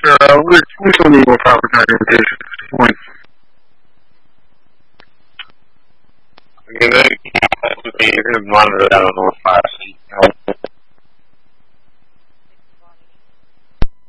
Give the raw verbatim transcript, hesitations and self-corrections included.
uh, we, we still need more proper documentation at this point. I mean, they, you can monitor that on North five C.